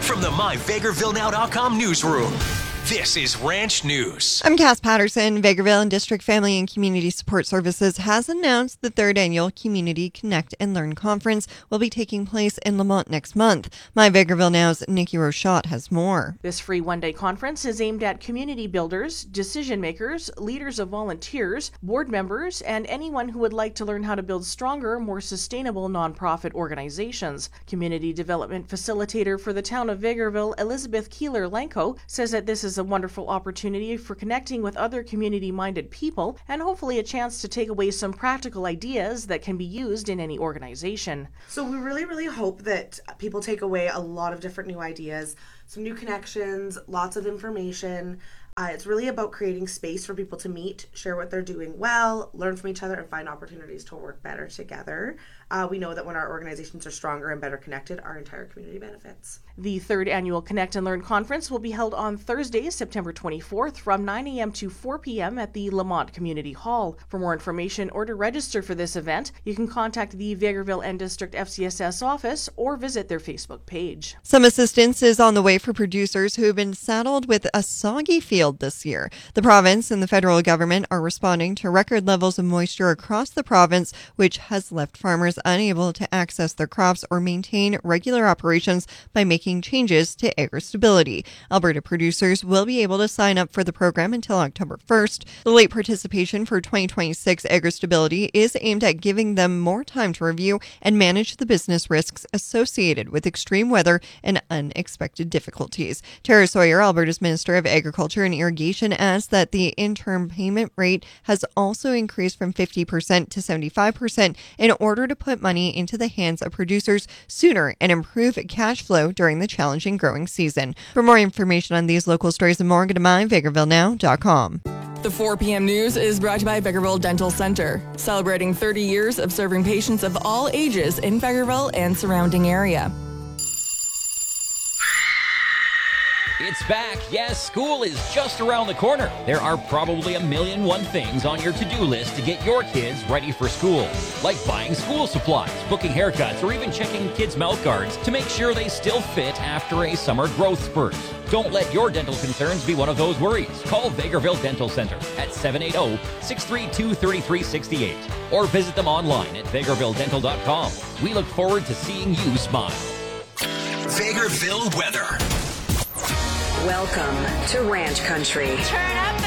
From the MyVegrevilleNow.com newsroom, this is Ranch News. I'm Cass Patterson. Vegreville and District Family and Community Support Services has announced the third annual Community Connect and Learn Conference will be taking place in Lamont next month. My Vegreville Now's Nikki Rochot has more. This free one-day conference is aimed at community builders, decision makers, leaders of volunteers, board members, and anyone who would like to learn how to build stronger, more sustainable nonprofit organizations. Community development facilitator for the town of Vegreville, Elizabeth Keeler-Lanko, says that this is a wonderful opportunity for connecting with other community-minded people and hopefully a chance to take away some practical ideas that can be used in any organization. So we really hope that people take away a lot of different new ideas, some new connections, lots of information. It's really about creating space for people to meet, share what they're doing well, learn from each other, and find opportunities to work better together. We know that when our organizations are stronger and better connected, our entire community benefits. The third annual Connect and Learn Conference will be held on Thursday, September 24th from 9 a.m. to 4 p.m. at the Lamont Community Hall. For more information or to register for this event, you can contact the Vegreville and District FCSS office or visit their Facebook page. Some assistance is on the way for producers who have been saddled with a soggy field this year. The province and the federal government are responding to record levels of moisture across the province, which has left farmers unable to access their crops or maintain regular operations by making changes to AgriStability. Alberta producers will be able to sign up for the program until October 1st. The late participation for 2026 AgriStability is aimed at giving them more time to review and manage the business risks associated with extreme weather and unexpected difficulties. Tara Sawyer, Alberta's Minister of Agriculture and Irrigation, adds that the interim payment rate has also increased from 50% to 75% in order to put money into the hands of producers sooner and improve cash flow during the challenging growing season. For more information on these local stories and more, go to myvegrevillenow.com. The 4 p.m. news is brought to you by Vegreville Dental Center, celebrating 30 years of serving patients of all ages in Vegreville and surrounding area. It's back. Yes, school is just around the corner. There are probably a million one things on your to-do list to get your kids ready for school. Like buying school supplies, booking haircuts, or even checking kids' mouth guards to make sure they still fit after a summer growth spurt. Don't let your dental concerns be one of those worries. Call Vegreville Dental Center at 780-632-3368 or visit them online at vegrevilledental.com. We look forward to seeing you smile. Vegreville weather. Welcome to Ranch Country. Turn